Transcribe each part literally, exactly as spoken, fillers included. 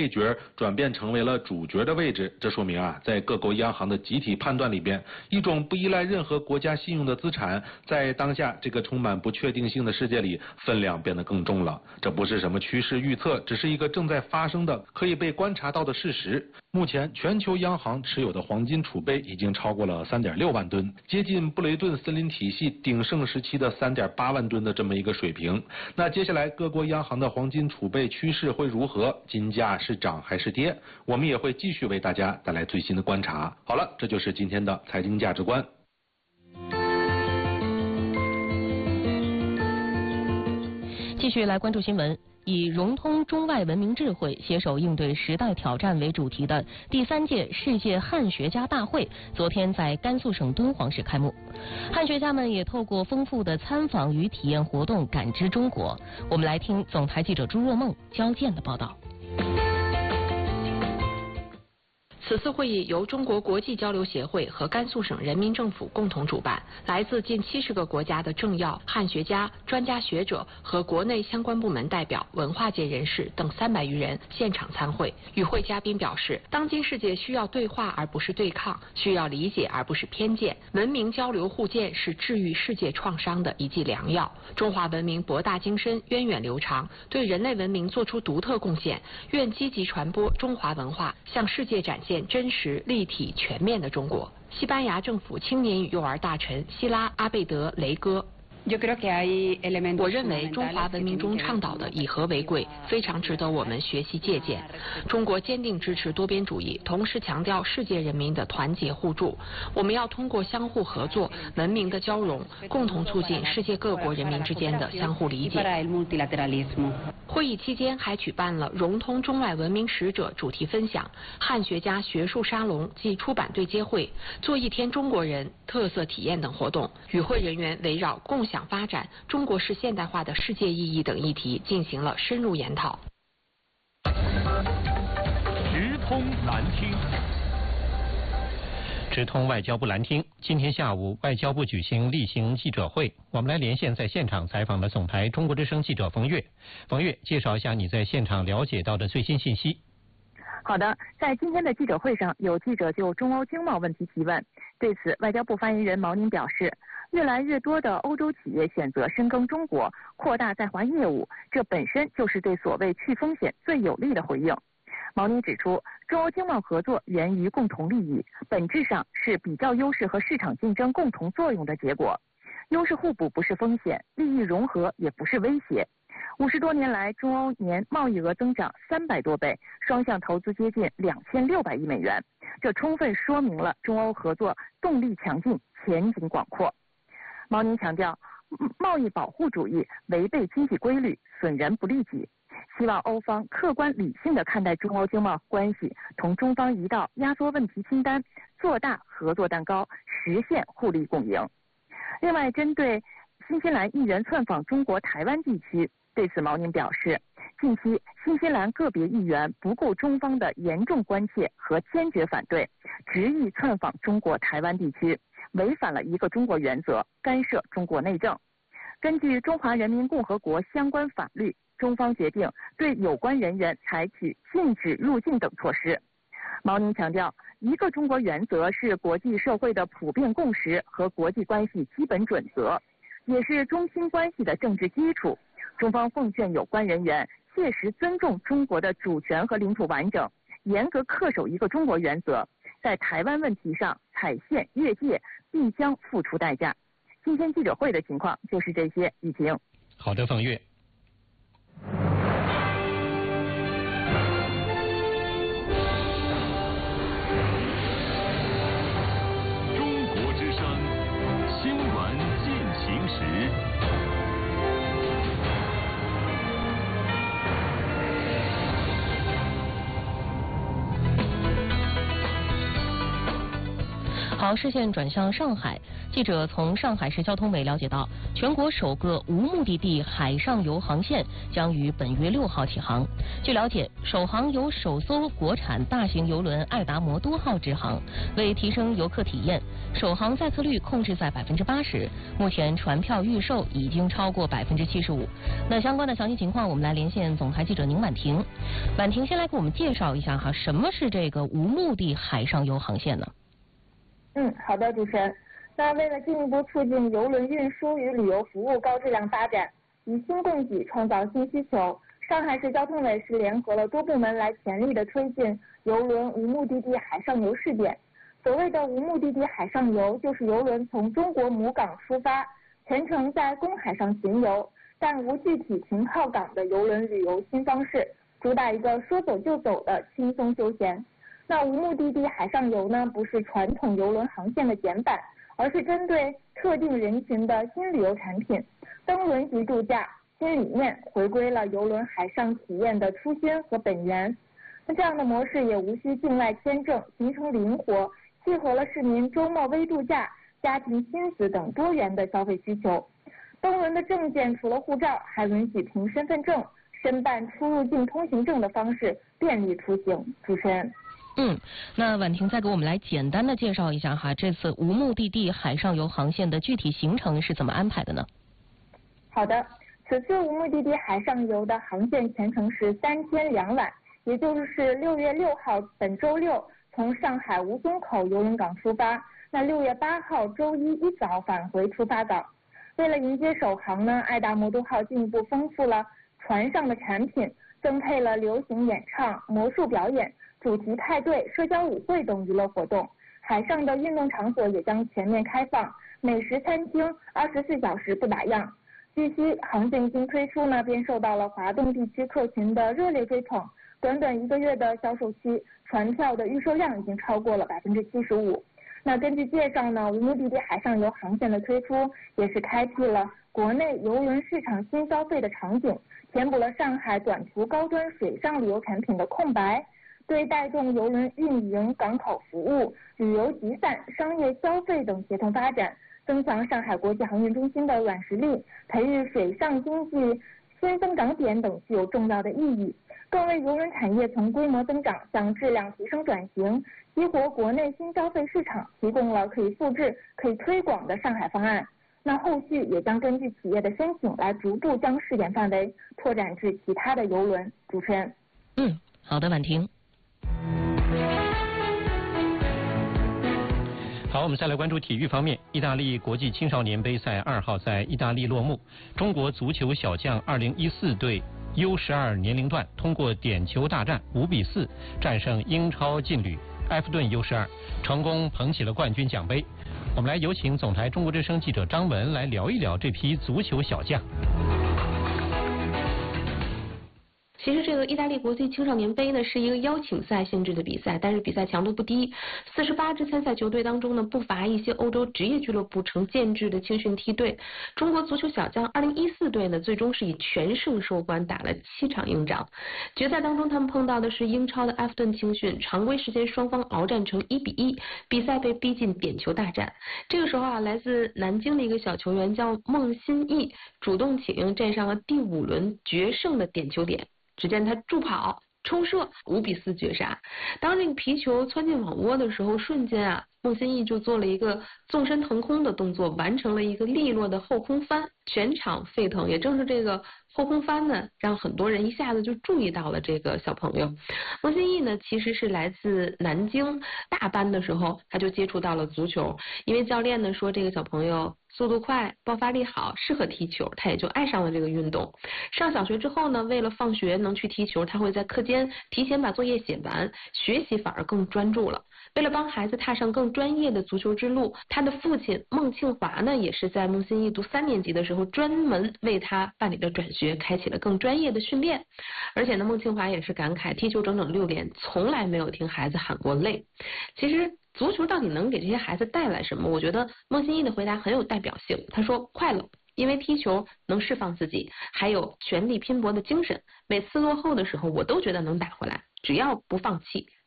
配角转变成为了主角的位置。这说明啊，在各国央行的集体判断里边，一种不依赖任何国家信用的资产，在当下这个充满不确定性的世界里，分量变得更重了。这不是什么趋势预测，只是一个正在发生的、可以被观察到的事实。目前，全球央行持有的黄金储备已经超过了三点六万吨，接近布雷顿森林体系鼎盛时期的三点八万吨的这么一个水平。那接下来各国央行的黄金储备趋势会如何？金价是涨还是跌？我们也会继续为大家带来最新的观察。好了，这就是今天的财经价值观。 继续来关注新闻。以融通中外文明智慧，携手应对时代挑战为主题的第三届世界汉学家大会昨天在甘肃省敦煌市开幕。汉学家们也透过丰富的参访与体验活动感知中国。我们来听总台记者朱若梦、焦健的报道。 此次会议由中国国际交流协会和甘肃省人民政府共同主办，来自近七十个国家的政要、汉学家、专家学者和国内相关部门代表、文化界人士等三百余人现场参会。与会嘉宾表示，当今世界需要对话而不是对抗，需要理解而不是偏见，文明交流互鉴是治愈世界创伤的一剂良药。中华文明博大精深、源远流长，对人类文明做出独特贡献，愿积极传播中华文化，向世界展现真实、立体、全面的中国。西班牙政府青年与幼儿大臣希拉阿贝德雷戈。我认为中华文明中倡导的以和为贵非常值得我们学习借鉴。中国坚定支持多边主义，同时强调世界人民的团结互助。我们要通过相互合作、文明的交融，共同促进世界各国人民之间的相互理解。会议期间还举办了融通中外文明使者主题分享、汉学家学术沙龙暨出版对接会、做一天中国人特色体验等活动。与会人员围绕共享发展、中国式现代化的世界意义等议题进行了深入研讨。 直通蓝厅，直通外交部蓝厅。今天下午，外交部举行例行记者会，我们来连线在现场采访的总台中国之声记者冯月。冯月，介绍一下你在现场了解到的最新信息。 好的，在今天的记者会上，有记者就中欧经贸问题提问。对此，外交部发言人毛宁表示，越来越多的欧洲企业选择深耕中国，扩大在华业务，这本身就是对所谓去风险最有力的回应。毛宁指出，中欧经贸合作源于共同利益，本质上是比较优势和市场竞争共同作用的结果。优势互补不是风险，利益融合也不是威胁。五十多年来，中欧年贸易额增长三百多倍，双向投资接近两千六百亿美元，这充分说明了中欧合作动力强劲，前景广阔。毛宁强调，贸易保护主义违背经济规律，损人不利己，希望欧方客观理性地看待中欧经贸关系，同中方一道压缩问题清单，做大合作蛋糕，实现互利共赢。另外，针对新西兰艺人窜访中国台湾地区，对此毛宁表示，近期新西兰个别议员不顾中方的严重关切和坚决反对，执意窜访中国台湾地区，违反了一个中国原则，干涉中国内政。根据中华人民共和国相关法律，中方决定对有关人员采取禁止入境等措施。毛宁强调，一个中国原则是国际社会的普遍共识和国际关系基本准则，也是中新关系的政治基础。中方奉劝有关人员切实尊重中国的主权和领土完整，严格恪守一个中国原则，在台湾问题上踩线越界必将付出代价。今天记者会的情况就是这些，雨晴。 好的，冯月。 中国之声新闻进行时。 好，视线转向上海，记者从上海市交通委了解到，全国首个无目的地海上游航线将于本月六号起航。据了解，首航由首艘国产大型邮轮爱达摩多号直航，为提升游客体验，首航载客率控制在百分之八十，目前船票预售已经超过百分之七十五。那相关的详细情况，我们来连线总台记者宁婉婷。婉婷先来给我们介绍一下哈，什么是这个无目的海上游航线呢？ 嗯，好的，主持人。那为了进一步促进邮轮运输与旅游服务高质量发展，以新供给创造新需求，上海市交通委是联合了多部门来全力的推进邮轮无目的地海上游试点。所谓的无目的地海上游，就是邮轮从中国母港出发，全程在公海上巡游，但无具体停靠港的邮轮旅游新方式，主打一个说走就走的轻松休闲。那无目的地海上游呢，不是传统邮轮航线的简版，而是针对特定人群的新旅游产品，登轮即度假新理念，回归了邮轮海上体验的初心和本源。那这样的模式也无需境外签证，行程灵活，契合了市民周末微度假、家庭亲子等多元的消费需求。登轮的证件除了护照，还允许凭身份证申办出入境通行证的方式便利出行。主持人。 嗯，那婉婷再给我们来简单的介绍一下哈，这次无目的地海上游航线的具体行程是怎么安排的呢？ 好的，此次无目的地海上游的航线全程是三天两晚，也就是六月六号本周六从上海吴淞口邮轮港出发，那六月八号周一一早返回出发港。为了迎接首航呢，爱达摩多号进一步丰富了船上的产品，增配了流行演唱、魔术表演、主题派对、社交舞会等娱乐活动，海上的运动场所也将全面开放，美食餐厅二十四小时不打烊。据悉，航线一经推出呢，便受到了华东地区客群的热烈追捧，短短一个月的销售期，船票的预售量已经超过了百分之七十五。那根据介绍呢，无目的地海上游航线的推出，也是开辟了国内邮轮市场新消费的场景，填补了上海短途高端水上旅游产品的空白。对带动邮轮运营、港口服务、旅游集散、商业消费等协同发展，增强上海国际航运中心的软实力，培育水上经济新增长点等具有重要的意义，更为邮轮产业从规模增长向质量提升转型，激活国内新消费市场提供了可以复制、可以推广的上海方案。那后续也将根据企业的申请来逐步将试点范围拓展至其他的邮轮。主持人。 嗯，好的，婉婷。 好，我们再来关注体育方面。意大利国际青少年杯赛二号在意大利落幕，中国足球小将二零一四队 U 十二年龄段通过点球大战五比四战胜英超劲旅埃弗顿 U 十二，成功捧起了冠军奖杯。我们来有请总台中国之声记者张文来聊一聊这批足球小将。 其实这个意大利国际青少年杯呢是一个邀请赛性质的比赛，但是比赛强度不低。四十八支参赛球队当中呢，不乏一些欧洲职业俱乐部成建制的青训梯队。中国足球小将二零一四队呢，最终是以全胜收官，打了七场硬仗。决赛当中，他们碰到的是英超的埃弗顿青训，常规时间双方鏖战成一比一，比赛被逼进点球大战。这个时候啊，来自南京的一个小球员叫孟新义，主动起应站上了第五轮决胜的点球点。只见他助跑冲射五比四绝杀。当这个皮球窜进网窝的时候，瞬间啊，孟新义就做了一个纵身腾空的动作，完成了一个利落的后空翻，全场沸腾。也正是这个后空翻呢，让很多人一下子就注意到了这个小朋友。孟新义呢，其实是来自南京，大班的时候他就接触到了足球，因为教练呢说这个小朋友速度快，爆发力好，适合踢球，他也就爱上了这个运动。上小学之后呢，为了放学能去踢球，他会在课间提前把作业写完，学习反而更专注了。为了帮孩子踏上更专业的足球之路，他的父亲孟庆华呢，也是在孟新义读三年级的时候，专门为他办理了转学，开启了更专业的训练。而且呢，孟庆华也是感慨，踢球整整六年，从来没有听孩子喊过累。其实足球到底能给这些孩子带来什么？我觉得孟新义的回答很有代表性。他说：快乐，因为踢球能释放自己，还有全力拼搏的精神。每次落后的时候，我都觉得能打回来，只要不放弃，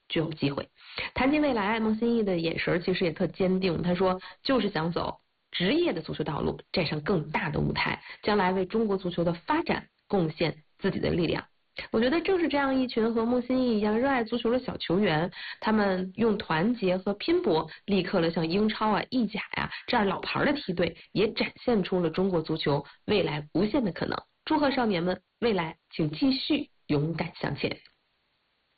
就有机会。谈及未来，孟欣义的眼神其实也特坚定，他说就是想走职业的足球道路，站上更大的舞台，将来为中国足球的发展贡献自己的力量。我觉得正是这样一群和孟欣义一样热爱足球的小球员，他们用团结和拼搏力克了像英超啊、意甲呀、啊、这样老牌的梯队，也展现出了中国足球未来无限的可能。祝贺少年们，未来请继续勇敢向前。